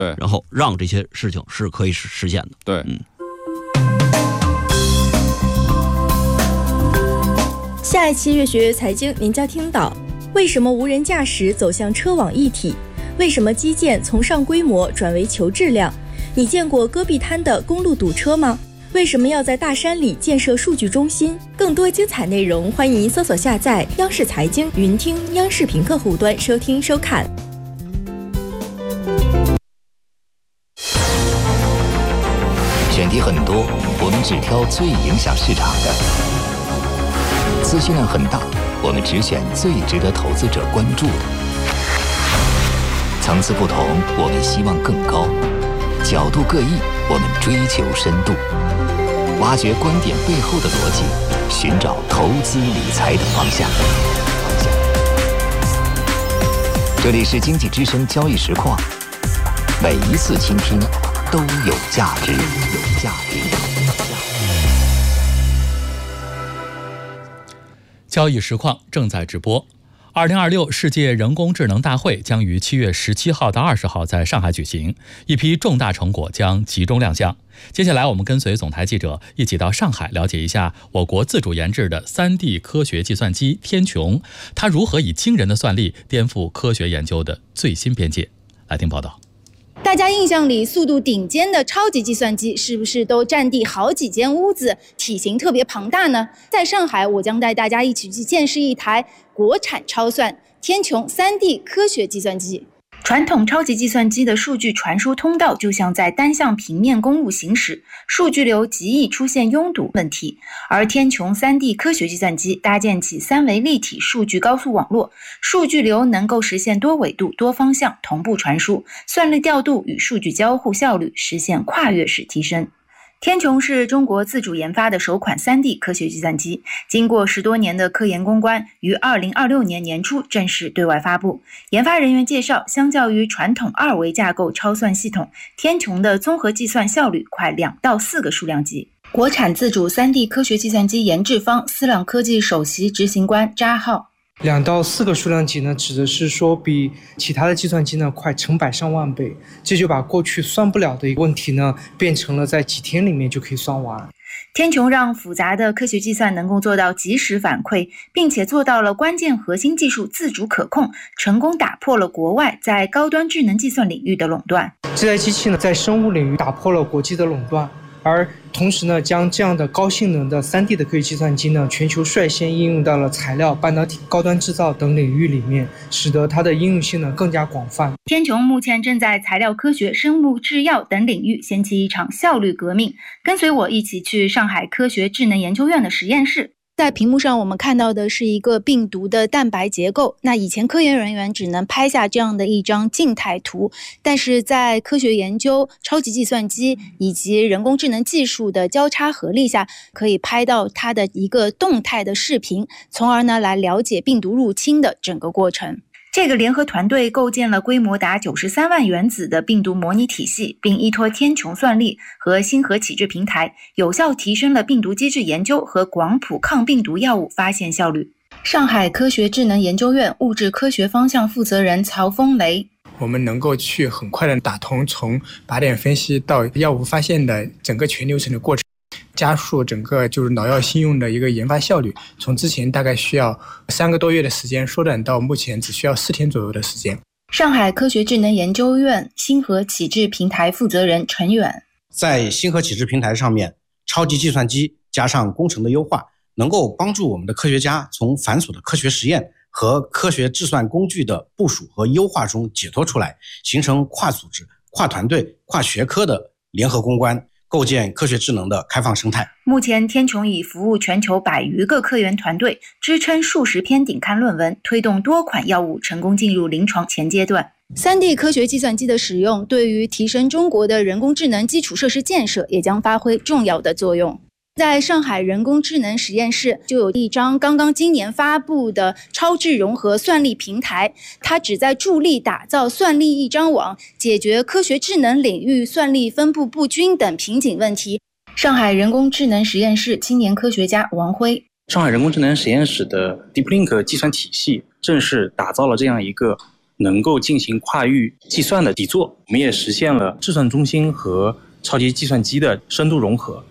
对， 然后让这些事情是可以实现的。 对， 下一期越学越财经，您将听到为什么无人驾驶走向车网一体，为什么基建从上规模转为求质量？你见过戈壁滩的公路堵车吗？为什么要在大山里建设数据中心？更多精彩内容，欢迎搜索下载央视财经云听央视频客户端收听收看。 选题很多，我们只挑最影响市场的；资讯量很大，我们只选最值得投资者关注的。层次不同，我们希望更高；角度各异，我们追求深度。挖掘观点背后的逻辑，寻找投资理财的方向。这里是经济之声交易实况，每一次倾听都有价值。 交易实况正在直播。2026世界人工智能大会将于7月17号到20号在上海举行，一批重大成果将集中亮相。接下来我们跟随总台记者一起到上海了解一下我国自主研制的 3D 科学计算机天穹，它如何以惊人的算力颠覆科学研究的最新边界。来听报道。 大家印象里速度顶尖的超级计算机是不是都占地好几间屋子，体型特别庞大呢？在上海，我将带大家一起去见识一台国产超算天穹 3D 科学计算机。传统超级计算机的数据传输通道就像在单向平面公路行驶，数据流极易出现拥堵问题。而天穹 3D 科学计算机搭建起三维立体数据高速网络，数据流能够实现多维度、多方向同步传输，算力调度与数据交互效率实现跨越式提升。天穹是中国自主研发的首款 3D 科学计算机，经过10多年的科研攻关，于2026年年初正式对外发布。研发人员介绍，相较于传统2维架构超算系统，天穹的综合计算效率快2到4个数量级。国产自主 3D 科学计算机研制方思朗科技首席执行官扎浩 2到4个数量级呢，指的是说比其他的计算机呢快成百上万倍，这就把过去算不了的一个问题呢，变成了在几天里面就可以算完。 天穹让复杂的科学计算能够做到及时反馈，并且做到了关键核心技术自主可控，成功打破了国外在高端智能计算领域的垄断。 这台机器呢，在生物领域打破了国际的垄断，而同时呢，将这样的高性能的 3D 的科学计算机呢，全球率先应用到了材料、半导体、高端制造等领域里面，使得它的应用性呢更加广泛。 天穹目前正在材料科学、生物制药等领域掀起一场效率革命。跟随我一起去上海科学智能研究院的实验室。在屏幕上我们看到的是一个病毒的蛋白结构，那以前科研人员只能拍下这样的一张静态图，但是在科学研究、超级计算机以及人工智能技术的交叉合力下，可以拍到它的一个动态的视频，从而呢来了解病毒入侵的整个过程。这个联合团队构建了规模达93万原子的病毒模拟体系，并依托天穹算力和星河启智平台，有效提升了病毒机制研究和广谱抗病毒药物发现效率。上海科学智能研究院物质科学方向负责人曹峰雷， 我们能够去很快的打通从靶点分析到药物发现的整个全流程的过程，加速整个就是脑药新用的一个研发效率，从之前大概需要3个多月的时间，缩短到目前只需要4天左右的时间。 上海科学智能研究院星河启智平台负责人陈远， 在星河启智平台上面，超级计算机加上工程的优化，能够帮助我们的科学家从繁琐的科学实验和科学计算工具的部署和优化中解脱出来，形成跨组织、跨团队、跨学科的联合攻关，构建科学智能的开放生态。 目前天穹已服务全球100余个科研团队，支撑数十篇顶刊论文，推动多款药物成功进入临床前阶段。3D 科学计算机的使用对于提升中国的人工智能基础设施建设也将发挥重要的作用。在上海人工智能实验室就有一张刚刚今年发布的超智融合算力平台，它旨在助力打造算力一张网，解决科学智能领域算力分布不均等瓶颈问题。上海人工智能实验室青年科学家王辉， 上海人工智能实验室的 DeepLink 计算体系正是打造了这样一个能够进行跨域计算的底座。我们也实现了计算中心和超级计算机的深度融合。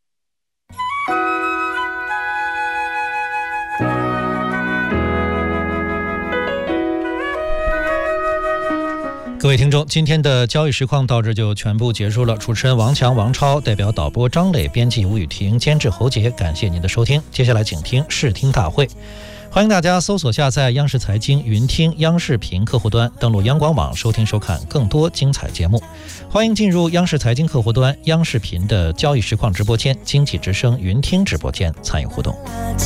各位听众，今天的交易实况到这就全部结束了。主持人王强、王超，代表导播张磊，编辑吴雨婷，监制侯杰，感谢您的收听。接下来请听视听大会，欢迎大家搜索下载央视财经云听央视频客户端，登录央广网收听收看更多精彩节目。欢迎进入央视财经客户端央视频的交易实况直播间、经济之声云听直播间参与互动。